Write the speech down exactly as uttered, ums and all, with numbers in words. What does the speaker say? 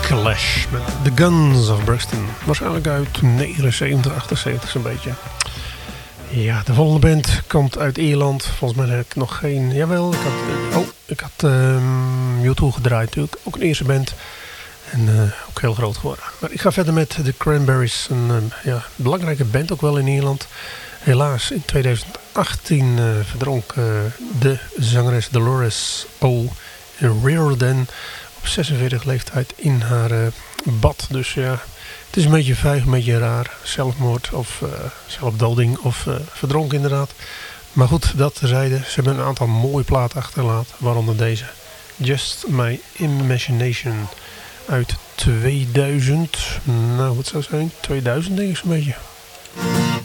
Clash met The Guns of Brixton. Waarschijnlijk uit negenenzeventig, achtenzeventig zo'n beetje. Ja, de volgende band komt uit Ierland. Volgens mij heb ik nog geen... Jawel, ik had, oh, ik had um, U twee gedraaid natuurlijk. Ook een Ierse band. En uh, ook heel groot geworden. Maar ik ga verder met The Cranberries. Een um, ja, belangrijke band ook wel in Ierland. Helaas, in tweeduizend achttien uh, verdronk uh, de zangeres Dolores O'Riordan op zesenveertig leeftijd in haar uh, bad. Dus ja, het is een beetje vuig, een beetje raar. Zelfmoord of uh, zelfdoding of uh, verdronken inderdaad. Maar goed, dat terzijde. Ze hebben een aantal mooie platen achtergelaten. Waaronder deze. Just My Imagination uit tweeduizend. Nou, wat zou het zijn? tweeduizend denk ik zo'n beetje.